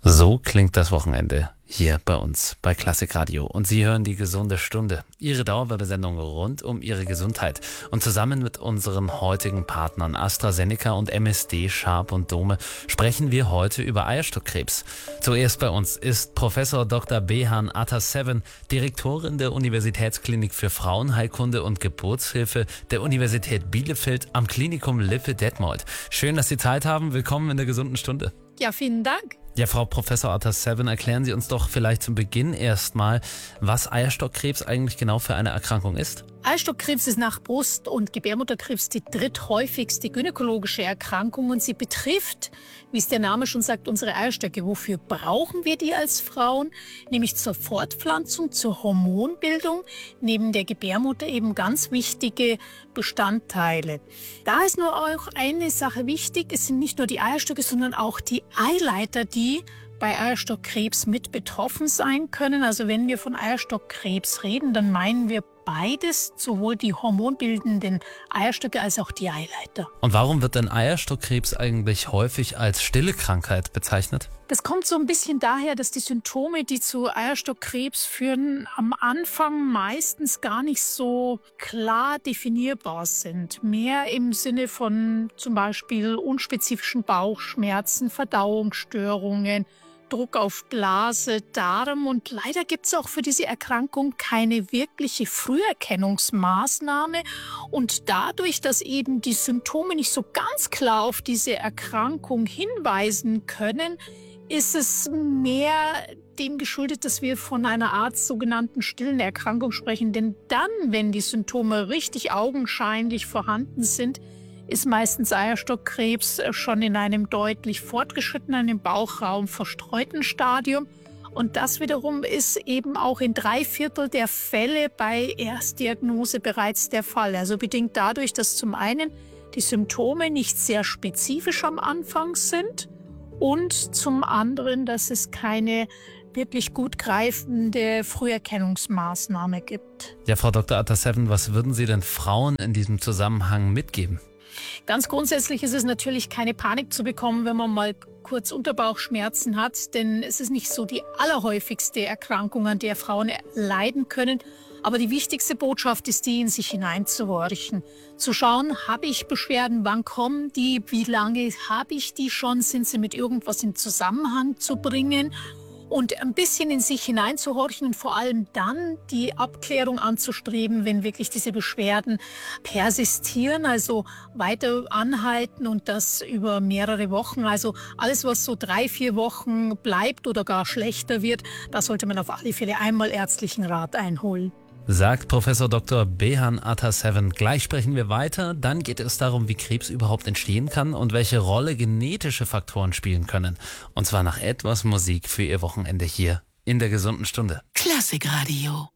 So klingt das Wochenende hier bei uns bei Klassik Radio. Und Sie hören die gesunde Stunde, Ihre Dauerwerbesendung rund um Ihre Gesundheit. Und zusammen mit unseren heutigen Partnern AstraZeneca und MSD, Sharp und Dome sprechen wir heute über Eierstockkrebs. Zuerst bei uns ist Professor Dr. Behan Ataseven, Direktorin der Universitätsklinik für Frauenheilkunde und Geburtshilfe der Universität Bielefeld am Klinikum Lippe-Detmold. Schön, dass Sie Zeit haben. Willkommen in der gesunden Stunde. Ja, vielen Dank. Ja, Frau Professor Ataseven, erklären Sie uns doch vielleicht zum Beginn erstmal, was Eierstockkrebs eigentlich genau für eine Erkrankung ist. Eierstockkrebs ist nach Brust- und Gebärmutterkrebs die dritthäufigste gynäkologische Erkrankung und sie betrifft, wie es der Name schon sagt, unsere Eierstöcke. Wofür brauchen wir die als Frauen? Nämlich zur Fortpflanzung, zur Hormonbildung, neben der Gebärmutter eben ganz wichtige Bestandteile. Da ist nur auch eine Sache wichtig, es sind nicht nur die Eierstöcke, sondern auch die Eileiter, die bei Eierstockkrebs mit betroffen sein können. Also wenn wir von Eierstockkrebs reden, dann meinen wir beides, sowohl die hormonbildenden Eierstöcke als auch die Eileiter. Und warum wird denn Eierstockkrebs eigentlich häufig als stille Krankheit bezeichnet? Das kommt so ein bisschen daher, dass die Symptome, die zu Eierstockkrebs führen, am Anfang meistens gar nicht so klar definierbar sind. Mehr im Sinne von zum Beispiel unspezifischen Bauchschmerzen, Verdauungsstörungen, Druck auf Blase, Darm und leider gibt es auch für diese Erkrankung keine wirkliche Früherkennungsmaßnahme und dadurch, dass eben die Symptome nicht so ganz klar auf diese Erkrankung hinweisen können, ist es mehr dem geschuldet, dass wir von einer Art sogenannten stillen Erkrankung sprechen. Denn dann, wenn die Symptome richtig augenscheinlich vorhanden sind, ist meistens Eierstockkrebs schon in einem deutlich fortgeschrittenen, im Bauchraum verstreuten Stadium. Und das wiederum ist eben auch in 3/4 der Fälle bei Erstdiagnose bereits der Fall. Also bedingt dadurch, dass zum einen die Symptome nicht sehr spezifisch am Anfang sind und zum anderen, dass es keine wirklich gut greifende Früherkennungsmaßnahme gibt. Ja, Frau Dr. Ataseven, was würden Sie denn Frauen in diesem Zusammenhang mitgeben? Ganz grundsätzlich ist es natürlich keine Panik zu bekommen, wenn man mal kurz Unterbauchschmerzen hat, denn es ist nicht so die allerhäufigste Erkrankung, an der Frauen leiden können. Aber die wichtigste Botschaft ist die, in sich hineinzuhorchen. Zu schauen, habe ich Beschwerden, wann kommen die, wie lange habe ich die schon, sind sie mit irgendwas in Zusammenhang zu bringen? Und ein bisschen in sich hineinzuhorchen und vor allem dann die Abklärung anzustreben, wenn wirklich diese Beschwerden persistieren, also weiter anhalten und das über mehrere Wochen. Also alles, was so 3-4 Wochen bleibt oder gar schlechter wird, da sollte man auf alle Fälle einmal ärztlichen Rat einholen. Sagt Professor Dr. Behan Ataseven. Gleich sprechen wir weiter. Dann geht es darum, wie Krebs überhaupt entstehen kann und welche Rolle genetische Faktoren spielen können. Und zwar nach etwas Musik für Ihr Wochenende hier in der gesunden Stunde. Klassik Radio.